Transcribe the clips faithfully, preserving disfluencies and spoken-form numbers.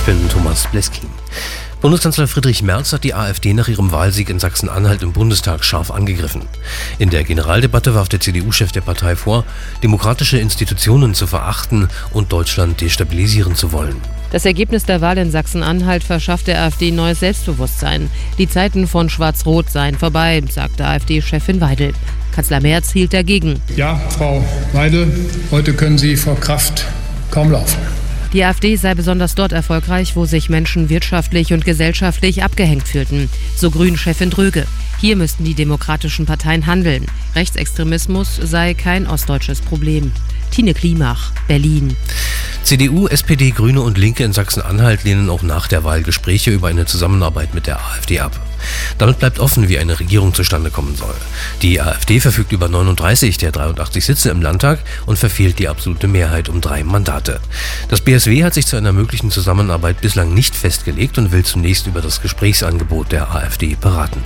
bin Thomas Bleskin. Bundeskanzler Friedrich Merz hat die AfD nach ihrem Wahlsieg in Sachsen-Anhalt im Bundestag scharf angegriffen. In der Generaldebatte warf der C D U-Chef der Partei vor, demokratische Institutionen zu verachten und Deutschland destabilisieren zu wollen. Das Ergebnis der Wahl in Sachsen-Anhalt verschafft der AfD neues Selbstbewusstsein. Die Zeiten von Schwarz-Rot seien vorbei, sagte AfD-Chefin Weidel. Kanzler Merz hielt dagegen. Ja, Frau Weidel, heute können Sie vor Kraft kaum laufen. Die AfD sei besonders dort erfolgreich, wo sich Menschen wirtschaftlich und gesellschaftlich abgehängt fühlten, so Grünen-Chefin Dröge. Hier müssten die demokratischen Parteien handeln. Rechtsextremismus sei kein ostdeutsches Problem. Tine Klimach, Berlin. C D U, S P D, Grüne und Linke in Sachsen-Anhalt lehnen auch nach der Wahl Gespräche über eine Zusammenarbeit mit der AfD ab. Damit bleibt offen, wie eine Regierung zustande kommen soll. Die AfD verfügt über neununddreißig der dreiundachtzig Sitze im Landtag und verfehlt die absolute Mehrheit um drei Mandate. Das B S W hat sich zu einer möglichen Zusammenarbeit bislang nicht festgelegt und will zunächst über das Gesprächsangebot der AfD beraten.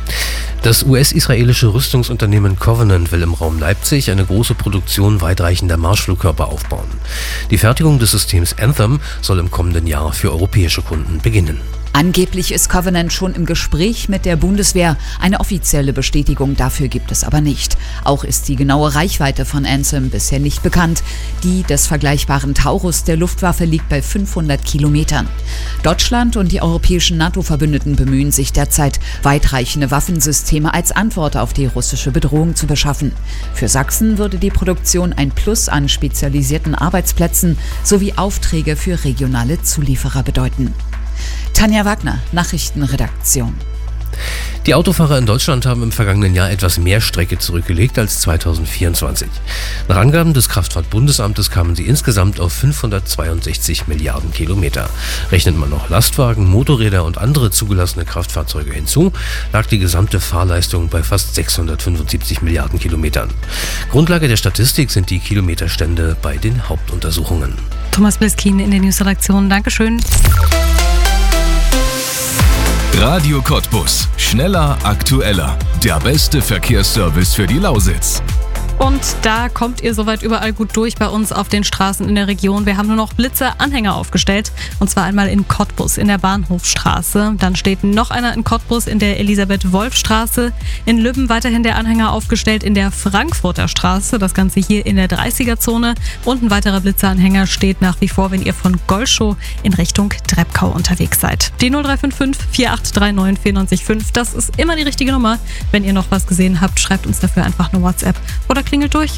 Das U S-israelische Rüstungsunternehmen Covenant will im Raum Leipzig eine große Produktion weitreichender Marschflugkörper aufbauen. Die Fertigung des Systems Anthem soll im kommenden Jahr für europäische Kunden beginnen. Angeblich ist Covenant schon im Gespräch mit der Bundeswehr. Eine offizielle Bestätigung dafür gibt es aber nicht. Auch ist die genaue Reichweite von Anthem bisher nicht bekannt. Die des vergleichbaren Taurus der Luftwaffe liegt bei fünfhundert Kilometern. Deutschland und die europäischen NATO-Verbündeten bemühen sich derzeit, weitreichende Waffensysteme als Antwort auf die russische Bedrohung zu beschaffen. Für Sachsen würde die Produktion ein Plus an spezialisierten Arbeitsplätzen sowie Aufträge für regionale Zulieferer bedeuten. Tanja Wagner, Nachrichtenredaktion. Die Autofahrer in Deutschland haben im vergangenen Jahr etwas mehr Strecke zurückgelegt als zweitausendvierundzwanzig. Nach Angaben des Kraftfahrtbundesamtes kamen sie insgesamt auf fünfhundertzweiundsechzig Milliarden Kilometer. Rechnet man noch Lastwagen, Motorräder und andere zugelassene Kraftfahrzeuge hinzu, lag die gesamte Fahrleistung bei fast sechshundertfünfundsiebzig Milliarden Kilometern. Grundlage der Statistik sind die Kilometerstände bei den Hauptuntersuchungen. Thomas Bleskin in der Newsredaktion. Dankeschön. Radio Cottbus. Schneller, aktueller. Der beste Verkehrsservice für die Lausitz. Und da kommt ihr soweit überall gut durch bei uns auf den Straßen in der Region. Wir haben nur noch Blitzer-Anhänger aufgestellt. Und zwar einmal in Cottbus in der Bahnhofstraße. Dann steht noch einer in Cottbus in der Elisabeth-Wolf-Straße. In Lübben weiterhin der Anhänger aufgestellt in der Frankfurter Straße. Das Ganze hier in der dreißiger-Zone. Und ein weiterer Blitzer-Anhänger steht nach wie vor, wenn ihr von Golschow in Richtung Treppkau unterwegs seid. Die null drei fünf fünf, vier acht drei neun, vier neun fünf, das ist immer die richtige Nummer. Wenn ihr noch was gesehen habt, schreibt uns dafür einfach eine WhatsApp oder klingelt durch.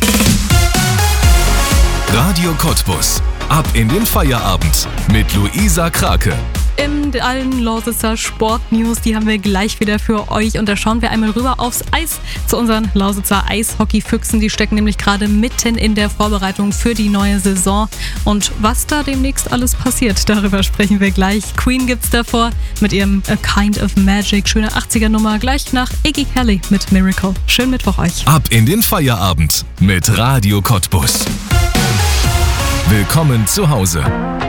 Radio Cottbus. Ab in den Feierabend mit Luisa Krake. In allen Lausitzer Sportnews, die haben wir gleich wieder für euch. Und da schauen wir einmal rüber aufs Eis zu unseren Lausitzer Eishockey-Füchsen. Die stecken nämlich gerade mitten in der Vorbereitung für die neue Saison. Und was da demnächst alles passiert, darüber sprechen wir gleich. Queen gibt's davor mit ihrem A Kind of Magic. Schöne achtziger-Nummer gleich nach Iggy Kelly mit Miracle. Schönen Mittwoch euch. Ab in den Feierabend mit Radio Cottbus. Willkommen zu Hause.